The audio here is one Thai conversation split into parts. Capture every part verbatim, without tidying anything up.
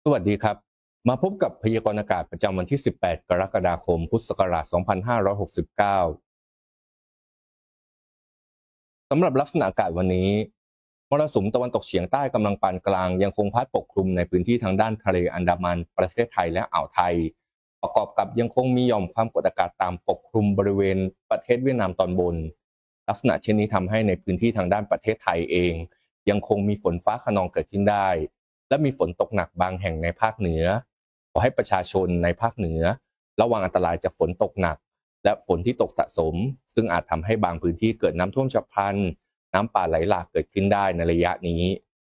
สวัสดีครับมาพบกับพยากรณ์อากาศประจำวันที่ สิบแปด กรกฎาคม พุทธศักราช สองพันห้าร้อยหกสิบเก้า สำหรับลักษณะอากาศวันนี้มรสุมตะวันตกเฉียงใต้กำลังปานกลางยังคงพัดปกคลุมในพื้นที่ทางด้านทะเลอันดามันประเทศไทยและอ่าวไทยประกอบกับยังคงมีหย่อมความกดอากาศต่ำปกคลุมบริเวณประเทศเวียดนามตอนบนลักษณะเช่นนี้ทำให้ในพื้นที่ทางด้านประเทศไทยเองยังคงมีฝนฟ้าคะนองเกิดขึ้นได้และมีฝนตกหนักบางแห่งในภาคเหนือขอให้ประชาชนในภาคเหนือระวังอันตรายจากฝนตกหนักและฝนที่ตกสะสมซึ่งอาจทำให้บางพื้นที่เกิดน้ำท่วมฉับพลันน้ำป่าไหลหลากเกิดขึ้นได้ในระยะนี้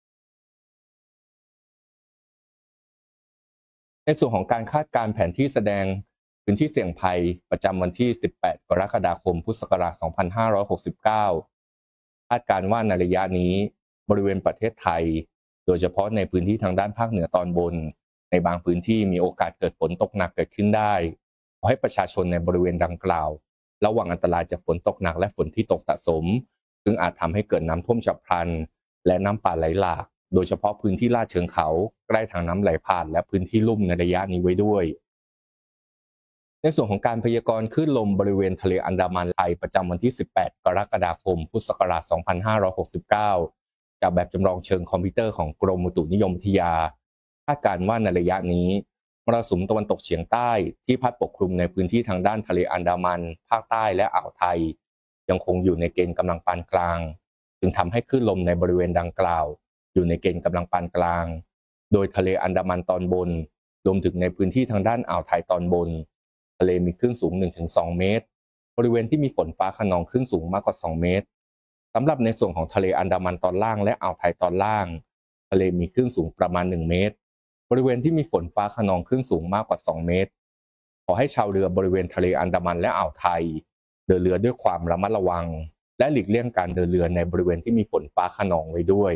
ในส่วนของการคาดการณ์แผนที่แสดงพื้นที่เสี่ยงภัยประจำวันที่ สิบแปด กรกฎาคม พุทธศักราช สองพันห้าร้อยหกสิบเก้า คาดการณ์ว่าในระยะนี้บริเวณประเทศไทยโดยเฉพาะในพื้นที่ทางด้านภาคเหนือตอนบนในบางพื้นที่มีโอกาสเกิดฝนตกหนักเกิดขึ้นได้ขอให้ประชาชนในบริเวณดังกล่าวระวังอันตรายจากฝนตกหนักและฝนที่ตกสะสมซึ่งอาจทำให้เกิดน้ำท่วมฉับพลันและน้ำป่าไหลหลากโดยเฉพาะพื้นที่ลาดเชิงเขาใกล้ทางน้ำไหลผ่านและพื้นที่ลุ่มในระยะนี้ไว้ด้วยในส่วนของการพยากรณ์คลื่นลมบริเวณทะเลอันดามันไทยประจำวันที่ สิบแปด กรกฎาคม พุทธศักราช สองพันห้าร้อยหกสิบเก้า จากแบบจำลองเชิงคอมพิวเตอร์ของกรมอุตุนิยมวิทยาคาดการณ์ว่าในระยะนี้มรสุมตะวันตกเฉียงใต้ที่พัดปกคลุมในพื้นที่ทางด้านทะเลอันดามันภาคใต้และอ่าวไทยยังคงอยู่ในเกณฑ์กำลังปานกลางจึงทำให้คลื่นลมในบริเวณดังกล่าวอยู่ในเกณฑ์กำลังปานกลางโดยทะเลอันดามันตอนบนรวมถึงในพื้นที่ทางด้านอ่าวไทยตอนบนทะเลมีคลื่นสูง หนึ่งถึงสอง เมตรบริเวณที่มีฝนฟ้าคะนองคลื่นสูงมากกว่าสองเมตรสำหรับในส่วนของทะเลอันดามันตอนล่างและอ่าวไทยตอนล่างทะเลมีคลื่นสูงประมาณหนึ่งเมตรบริเวณที่มีฝนฟ้าคะนองคลื่นสูงมากกว่าสองเมตรขอให้ชาวเรือบริเวณทะเลอันดามันและอ่าวไทยเดินเรือด้วยความระมัดระวังและหลีกเลี่ยงการเดินเรือในบริเวณที่มีฝนฟ้าคะนองไว้ด้วย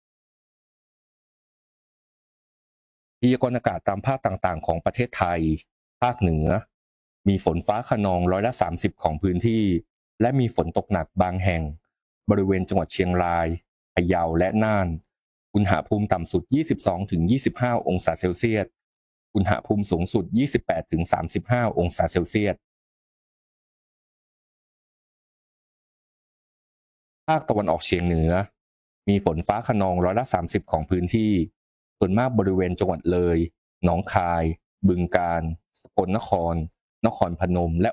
พยากรณ์อากาศตามภาคต่างๆของประเทศไทยภาคเหนือมีฝนฟ้าคะนองร้อยละสามสิบของพื้นที่และมีฝนตกหนักบางแห่งบริเวณจังหวัดเชียงรายพะเยาและน่านอุณหภูมิต่ำสุด ยี่สิบสองถึงยี่สิบห้า องศาเซลเซียสอุณหภูมิสูงสุด ยี่สิบแปดถึงสามสิบห้า องศาเซลเซียสภาคตะวันออกเฉียงเหนือมีฝนฟ้าคะนองร้อยละสามสิบของพื้นที่ส่วนมากบริเวณจังหวัดเลยหนองคายบึงกาฬสกลนครนครพนมและ